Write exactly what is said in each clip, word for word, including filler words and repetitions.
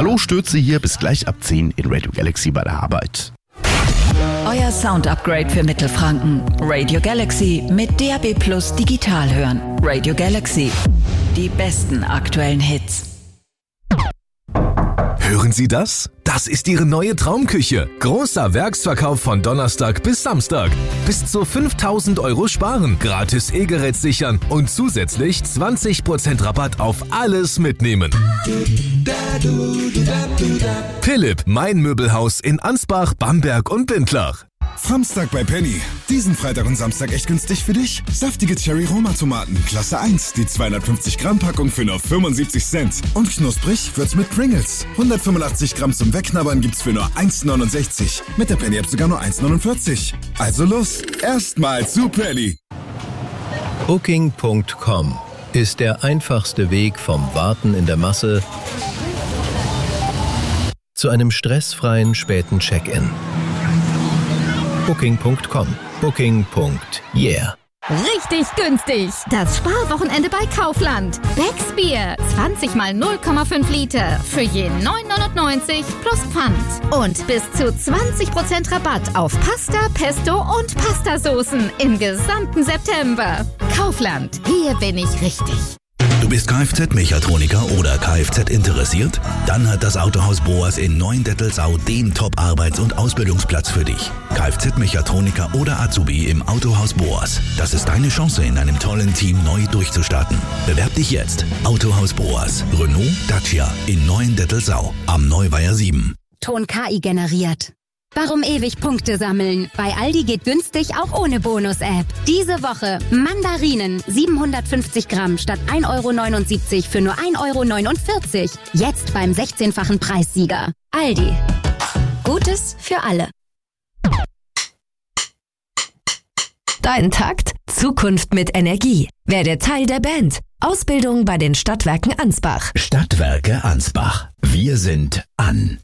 Hallo, Stürze hier, bis gleich ab zehn in Radio Galaxy bei der Arbeit. Euer Sound-Upgrade für Mittelfranken. Radio Galaxy mit D A B Plus digital hören. Radio Galaxy. Die besten aktuellen Hits. Hören Sie das? Das ist Ihre neue Traumküche. Großer Werksverkauf von Donnerstag bis Samstag. Bis zu fünftausend Euro sparen, gratis E-Gerät sichern und zusätzlich zwanzig Prozent Rabatt auf alles mitnehmen. Philipp, mein Möbelhaus in Ansbach, Bamberg und Bindlach. Samstag bei Penny. Diesen Freitag und Samstag echt günstig für dich? Saftige Cherry-Roma-Tomaten, Klasse eins, die zweihundertfünfzig Gramm Packung für nur fünfundsiebzig Cent. Und knusprig wird's mit Pringles. hundertfünfundachtzig Gramm zum Wegknabbern gibt's für nur eins neunundsechzig. Mit der Penny-App sogar nur eins neunundvierzig. Also los, erstmal zu Penny. Booking Punkt com ist der einfachste Weg vom Warten in der Masse zu einem stressfreien späten Check-in. Booking Punkt com. Booking. Yeah. Richtig günstig. Das Sparwochenende bei Kaufland. Becks Bier. zwanzig mal null Komma fünf Liter. Für je neun neunundneunzig plus Pfand. Und bis zu zwanzig Prozent Rabatt auf Pasta, Pesto und Pastasoßen im gesamten September. Kaufland. Hier bin ich richtig. Du bist Kfz-Mechatroniker oder Kfz interessiert? Dann hat das Autohaus Boas in Neuendettelsau den Top-Arbeits- und Ausbildungsplatz für dich. Kfz-Mechatroniker oder Azubi im Autohaus Boas. Das ist deine Chance, in einem tollen Team neu durchzustarten. Bewerb dich jetzt. Autohaus Boas. Renault, Dacia in Neuendettelsau am Neuweiher sieben. Ton K I generiert. Warum ewig Punkte sammeln? Bei Aldi geht günstig auch ohne Bonus-App. Diese Woche Mandarinen siebenhundertfünfzig Gramm statt ein Euro neunundsiebzig für nur ein Euro neunundvierzig. Jetzt beim sechzehnfachen Preissieger. Aldi. Gutes für alle. Dein Takt? Zukunft mit Energie. Werde Teil der Band. Ausbildung bei den Stadtwerken Ansbach. Stadtwerke Ansbach. Wir sind an.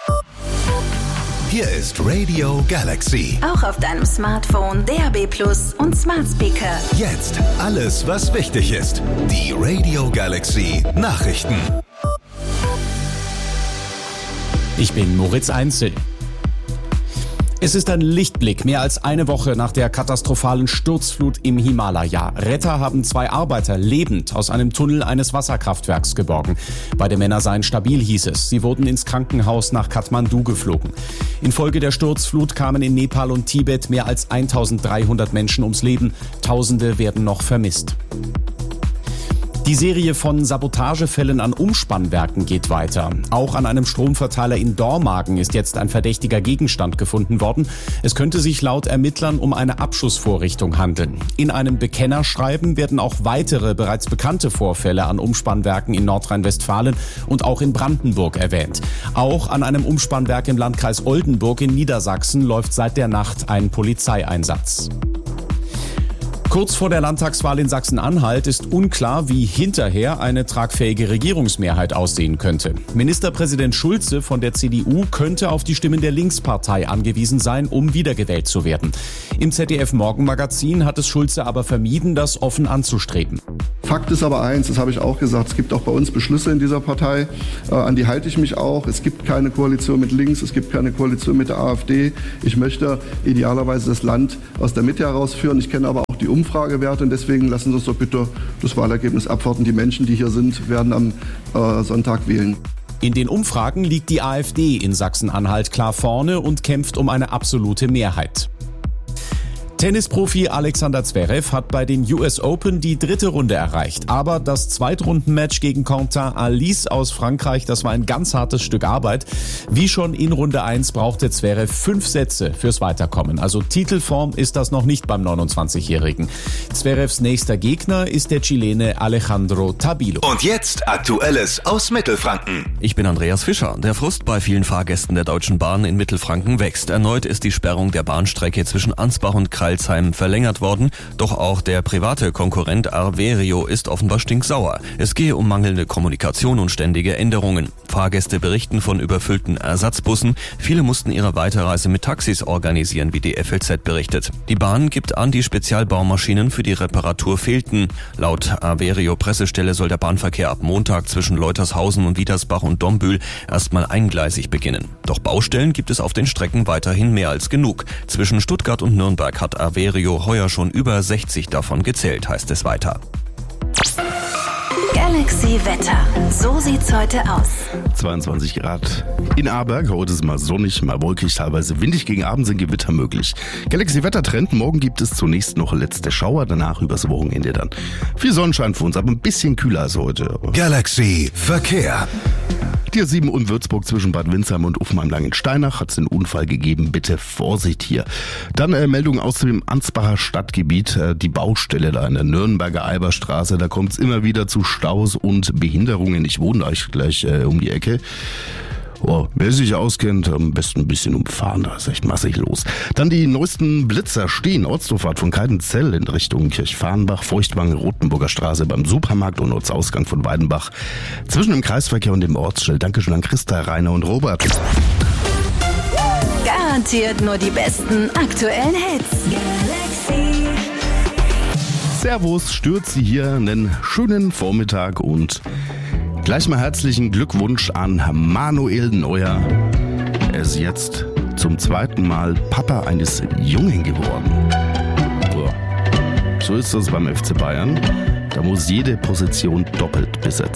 Hier ist Radio Galaxy. Auch auf deinem Smartphone, D A B Plus und Smart Speaker. Jetzt alles, was wichtig ist. Die Radio Galaxy Nachrichten. Ich bin Moritz Einzel. Es ist ein Lichtblick, mehr als eine Woche nach der katastrophalen Sturzflut im Himalaya. Retter haben zwei Arbeiter lebend aus einem Tunnel eines Wasserkraftwerks geborgen. Beide Männer seien stabil, hieß es. Sie wurden ins Krankenhaus nach Kathmandu geflogen. Infolge der Sturzflut kamen in Nepal und Tibet mehr als eintausenddreihundert Menschen ums Leben. Tausende werden noch vermisst. Die Serie von Sabotagefällen an Umspannwerken geht weiter. Auch an einem Stromverteiler in Dormagen ist jetzt ein verdächtiger Gegenstand gefunden worden. Es könnte sich laut Ermittlern um eine Abschussvorrichtung handeln. In einem Bekennerschreiben werden auch weitere bereits bekannte Vorfälle an Umspannwerken in Nordrhein-Westfalen und auch in Brandenburg erwähnt. Auch an einem Umspannwerk im Landkreis Oldenburg in Niedersachsen läuft seit der Nacht ein Polizeieinsatz. Kurz vor der Landtagswahl in Sachsen-Anhalt ist unklar, wie hinterher eine tragfähige Regierungsmehrheit aussehen könnte. Ministerpräsident Schulze von der C D U könnte auf die Stimmen der Linkspartei angewiesen sein, um wiedergewählt zu werden. Im Z D F-Morgenmagazin hat es Schulze aber vermieden, das offen anzustreben. Fakt ist aber eins, das habe ich auch gesagt, es gibt auch bei uns Beschlüsse in dieser Partei, äh, an die halte ich mich auch. Es gibt keine Koalition mit links, es gibt keine Koalition mit der AfD. Ich möchte idealerweise das Land aus der Mitte herausführen. Ich kenne aber auch die Umfragewerte und deswegen lassen Sie uns doch bitte das Wahlergebnis abwarten. Die Menschen, die hier sind, werden am äh, Sonntag wählen. In den Umfragen liegt die AfD in Sachsen-Anhalt klar vorne und kämpft um eine absolute Mehrheit. Tennisprofi Alexander Zverev hat bei den U S Open die dritte Runde erreicht. Aber das Zweitrundenmatch gegen Quentin Alice aus Frankreich, das war ein ganz hartes Stück Arbeit. Wie schon in Runde eins brauchte Zverev fünf Sätze fürs Weiterkommen. Also Titelform ist das noch nicht beim neunundzwanzigjährigen. Zverevs nächster Gegner ist der Chilene Alejandro Tabilo. Und jetzt Aktuelles aus Mittelfranken. Ich bin Andreas Fischer. Der Frust bei vielen Fahrgästen der Deutschen Bahn in Mittelfranken wächst. Erneut ist die Sperrung der Bahnstrecke zwischen Ansbach und Kreis Crailsheim verlängert worden. Doch auch der private Konkurrent Averio ist offenbar stinksauer. Es gehe um mangelnde Kommunikation und ständige Änderungen. Fahrgäste berichten von überfüllten Ersatzbussen. Viele mussten ihre Weiterreise mit Taxis organisieren, wie die F A Z berichtet. Die Bahn gibt an, die Spezialbaumaschinen für die Reparatur fehlten. Laut Averio Pressestelle soll der Bahnverkehr ab Montag zwischen Leutershausen und Wiedersbach und Dombühl erstmal eingleisig beginnen. Doch Baustellen gibt es auf den Strecken weiterhin mehr als genug. Zwischen Stuttgart und Nürnberg hat Averio heuer schon über sechzig davon gezählt, heißt es weiter. Galaxy Wetter. So sieht's heute aus. zweiundzwanzig Grad in Aarberg. Heute ist mal sonnig, mal wolkig, teilweise windig. Gegen Abend sind Gewitter möglich. Galaxy Wettertrend. Morgen gibt es zunächst noch letzte Schauer, danach übers Wochenende dann viel Sonnenschein für uns, aber ein bisschen kühler als heute. Galaxy Verkehr. Die A sieben und Würzburg zwischen Bad Windsheim und Uffenheim-Langensteinach hat es einen Unfall gegeben. Bitte Vorsicht hier. Dann äh, Meldung aus dem Ansbacher Stadtgebiet. Äh, die Baustelle da in der Nürnberger Eiberstraße. Da kommt es immer wieder zu Staus und Behinderungen. Ich wohne da gleich äh, um die Ecke. Oh, wer sich auskennt, am besten ein bisschen umfahren, da ist echt massig los. Dann die neuesten Blitzer stehen. Ortsdurchfahrt von Keidenzell in Richtung Kirchfahrenbach, Feuchtwangen, Rotenburger Straße beim Supermarkt und Ortsausgang von Weidenbach. Zwischen dem Kreisverkehr und dem Ortsschild. Dankeschön an Christa, Rainer und Robert. Garantiert nur die besten aktuellen Hits. Galaxy. Servus, stört Sie hier einen schönen Vormittag und gleich mal herzlichen Glückwunsch an Manuel Neuer. Er ist jetzt zum zweiten Mal Papa eines Jungen geworden. So ist das beim F C Bayern. Da muss jede Position doppelt besetzt